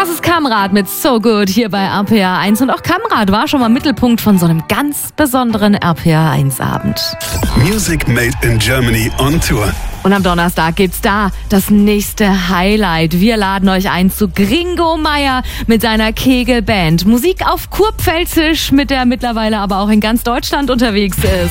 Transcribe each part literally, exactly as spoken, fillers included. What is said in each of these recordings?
Das ist Kamrat mit So Good hier bei R P R eins. Und auch Kamrat war schon mal Mittelpunkt von so einem ganz besonderen R P R eins Abend. Music Made in Germany on Tour. Und am Donnerstag gibt's da das nächste Highlight. Wir laden euch ein zu Gringo Meier mit seiner Kegelband. Musik auf Kurpfälzisch, mit der mittlerweile aber auch in ganz Deutschland unterwegs ist.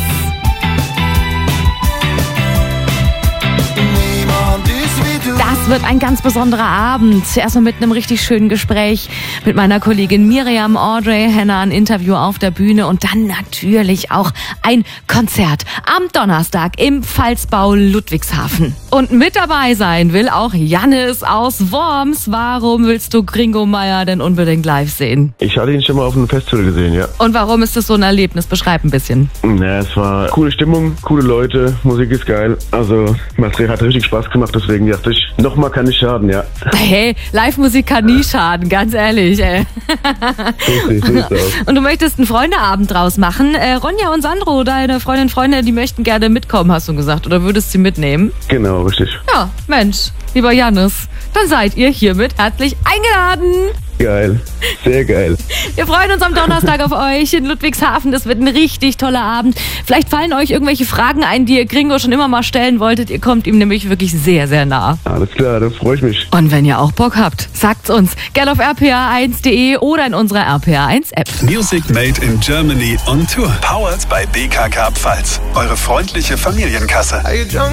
Das wird ein ganz besonderer Abend. Erstmal mit einem richtig schönen Gespräch mit meiner Kollegin Miriam Audrey Henner, ein Interview auf der Bühne und dann natürlich auch ein Konzert am Donnerstag im Pfalzbau Ludwigshafen. Und mit dabei sein will auch Jannis aus Worms. Warum willst du Gringo Meier denn unbedingt live sehen? Ich hatte ihn schon mal auf einem Festival gesehen, ja. Und warum ist das so ein Erlebnis? Beschreib ein bisschen. Ja, es war coole Stimmung, coole Leute, Musik ist geil. Also, Material hat richtig Spaß gemacht, deswegen dachte ich, nochmal kann nicht schaden, ja. Hey, Live-Musik kann nie schaden, ganz ehrlich, ey. Richtig, so sieht's aus. Und du möchtest einen Freundeabend draus machen. Äh, Ronja und Sandro, deine Freundin, Freunde, die möchten gerne mitkommen, hast du gesagt. Oder würdest sie mitnehmen? Genau, richtig. Ja, Mensch, lieber Jannis, dann seid ihr hiermit herzlich eingeladen. Geil, sehr geil. Wir freuen uns am Donnerstag auf euch in Ludwigshafen. Das wird ein richtig toller Abend. Vielleicht fallen euch irgendwelche Fragen ein, die ihr Gringo schon immer mal stellen wolltet. Ihr kommt ihm nämlich wirklich sehr, sehr nah. Alles klar, da freue ich mich. Und wenn ihr auch Bock habt, sagt's uns. Gerne auf r p r eins punkt d e oder in unserer R P R eins App. Music Made in Germany on Tour. Powered by B K K Pfalz. Eure freundliche Familienkasse.